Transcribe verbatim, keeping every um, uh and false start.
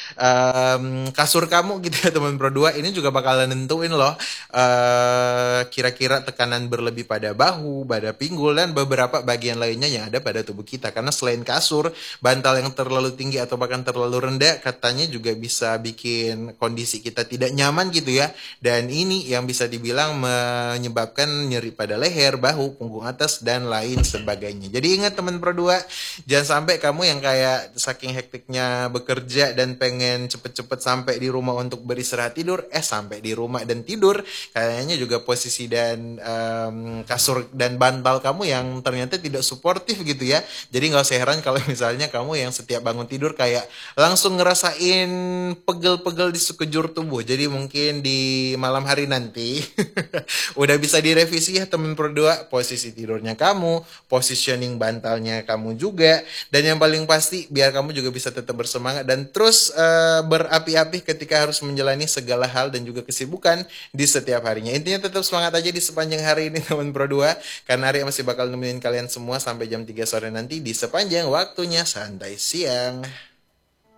um, kasur kamu gitu ya teman Pro dua, ini juga bakalan nentuin loh uh, kira-kira tekanan berlebih pada bahu, pada pinggul, dan beberapa bagian lainnya yang ada pada tubuh kita. Karena selain kasur, bantal yang terlalu tinggi atau bahkan terlalu rendah katanya juga bisa bikin kondisi kita tidak nyaman gitu ya. Dan ini yang bisa dibilang menyebabkan nyeri pada leher, bahu, punggung atas, dan lain sebagainya. Jadi ingat teman Pro dua, jangan sampai kamu yang kayak saking hektiknya bekerja dan pengen cepet-cepet sampai di rumah untuk beristirahat tidur, eh sampai di rumah dan tidur, kayaknya juga posisi dan um, kasur dan bantal kamu yang ternyata tidak suportif gitu ya. Jadi nggak usah heran kalau misalnya kamu yang setiap bangun tidur kayak langsung ngerasain pegel-pegel di sekujur tubuh. Jadi mungkin di malam hari nanti udah bisa direvisi ya temen Pro dua, posisi tidurnya kamu, positioning bantalnya kamu juga, dan yang paling pasti biar kamu juga bisa tetap bersemangat dan terus uh, berapi-api ketika harus menjalani segala hal dan juga kesibukan di setiap harinya. Intinya tetap semangat aja di sepanjang hari ini teman Pro dua, karena hari masih bakal nemenin kalian semua sampai jam tiga sore nanti di sepanjang waktunya santai siang.